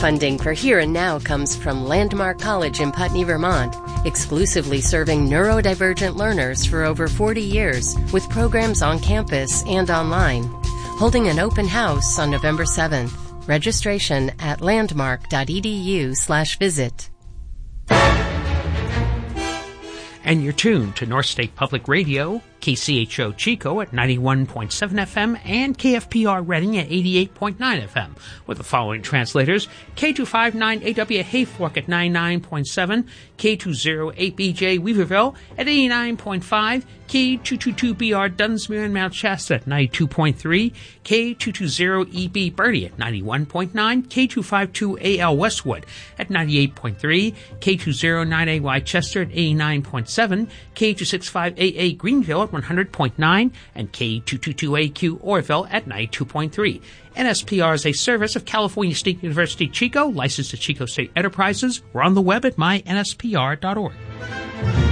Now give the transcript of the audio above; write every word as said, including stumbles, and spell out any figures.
Funding for Here and Now comes from Landmark College in Putney, Vermont, exclusively serving neurodivergent learners for over forty years with programs on campus and online. Holding an open house on November seventh. Registration at landmark.edu slash visit. And you're tuned to North State Public Radio, K C H O Chico at ninety-one point seven F M and K F P R Reading at eighty-eight point nine F M. With the following translators: K two fifty-nine A W Hayfork at ninety-nine point seven, K two oh eight B J Weaverville at eighty-nine point five, K two twenty-two B R Dunsmuir and Mount Shasta at ninety-two point three, K two twenty E B Bertie at ninety-one point nine, K two fifty-two A L Westwood at ninety-eight point three, K two oh nine A Y Chester at eighty-nine point seven, K two sixty-five A A Greenville at one hundred point nine, and K two twenty-two A Q Orville at ninety-two point three. N S P R is a service of California State University Chico, licensed to Chico State Enterprises. We're on the web at my N S P R dot org.